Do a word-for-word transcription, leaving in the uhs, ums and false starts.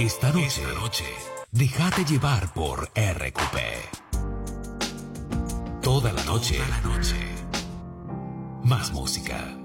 Esta noche, Esta noche, déjate llevar por R Q P. Toda la noche, Toda la noche. Más música.